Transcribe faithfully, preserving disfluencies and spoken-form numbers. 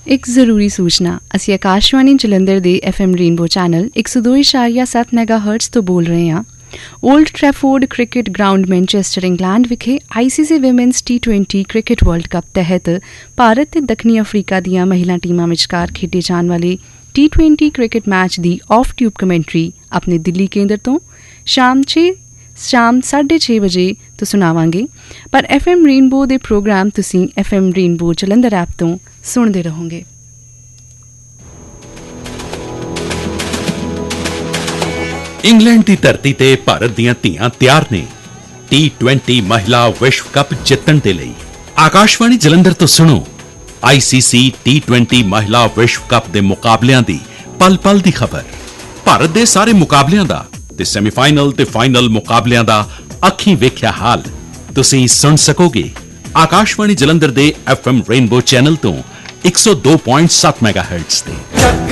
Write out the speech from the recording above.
एक जरूरी सूचना, ਅਸੀਂ ਆਕਾਸ਼ਵਾਣੀ ਜਲੰਧਰ ਦੇ ਐਫ ਐਮ ਰੇਨਬੋ ਚੈਨਲ ਇੱਕ ਸੌ ਦੋ ਇਸ਼ਾਰੀਆ ਸੱਤ ਮੈਗਾਹਰਟਜ਼ ਤੋਂ ਬੋਲ ਰਹੇ ਹਾਂ। Old ਟ੍ਰੈਫੋਰਡ cricket ground Manchester England ਵਿਖੇ ਆਈ ਸੀ ਸੀ ਵਿਮੈਨਸ T twenty cricket world cup ਤਹਿਤ ਭਾਰਤ ਤੇ ਦੱਖਣੀ ਅਫਰੀਕਾ ਦੀਆਂ ਮਹਿਲਾ ਟੀਮਾਂ ਵਿਚਕਾਰ ਖੇਡੇ ਜਾਣ ਵਾਲੇ T twenty cricket match the of tube commentary ਆਪਣੇ ਦਿੱਲੀ ਕੇਂਦਰ ਤੋਂ ਸ਼ਾਮ ਛੇ ਸ਼ਾਮ ਸਾਢੇ ਛੇ ਵਜੇ ਤੋਂ ਸੁਣਾਵਾਂਗੇ। ਪਰ ਐਫ ਐਮ ਰੇਨਬੋ ਦੇ ਪ੍ਰੋਗਰਾਮ ਤੁਸੀਂ F M rainbow Jalandhar app ਤੋਂ ਸੁਣਦੇ ਰਹੋਗੇ। ਇੰਗਲੈਂਡ ਦੀ ਧਰਤੀ ਤੇ ਭਾਰਤ ਦੀਆਂ ਧੀਆਂ ਤਿਆਰ ਨੇ ਟੀ ਟਵੈਂਟੀ ਮਹਿਲਾ ਵਿਸ਼ਵ ਕੱਪ ਜਿੱਤਣ ਦੇ ਲਈ। ਆਕਾਸ਼ਵਾਣੀ ਜਲੰਧਰ ਤੋਂ ਸੁਣੋ ਆਈ ਸੀ ਸੀ ਟੀ ਟਵੈਂਟੀ ਮਹਿਲਾ ਵਿਸ਼ਵ ਕੱਪ ਦੇ ਮੁਕਾਬਲਿਆਂ ਦੀ ਪਲ ਪਲ ਦੀ ਖਬਰ। ਭਾਰਤ ਦੇ ਸਾਰੇ ਮੁਕਾਬਲਿਆਂ ਦਾ ਤੇ ਸੈਮੀਫਾਈਨਲ ਤੇ ਫਾਈਨਲ ਮੁਕਾਬਲਿਆਂ ਦਾ ਅੱਖੀਂ ਵੇਖਿਆ ਹਾਲ ਤੁਸੀਂ ਸੁਣ ਸਕੋਗੇ ਆਕਾਸ਼ਵਾਣੀ ਜਲੰਧਰ ਦੇ ਐਫ ਐਮ ਰੇਨਬੋ ਚੈਨਲ ਤੋਂ ਇੱਕ ਸੌ ਦੋ ਪੁਆਇੰਟ ਸੱਤ ਮੈਗਾਹਰਟਜ਼ ਤੇ।